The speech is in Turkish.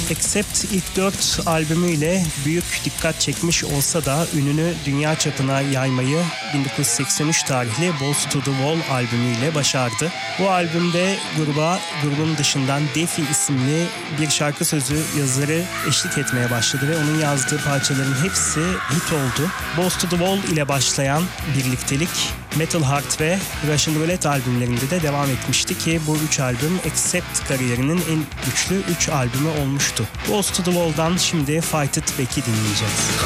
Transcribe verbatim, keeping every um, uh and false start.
Accept ilk dört albümüyle büyük dikkat çekmiş olsa da ününü dünya çapına yaymayı bin dokuz yüz seksen üç tarihli Balls to the Wall albümüyle başardı. Bu albümde gruba grubun dışından Defi isimli bir şarkı sözü yazarı eşlik etmeye başladı ve onun yazdığı parçaların hepsi hit oldu. Balls to the Wall ile başlayan birliktelik Metal Heart ve Russian Roulette albümlerinde de devam etmişti ki bu üç albüm Accept kariyerinin en güçlü üç albümü olmuştu. Balls to the Wall'dan şimdi Fight It Back'i dinleyeceğiz.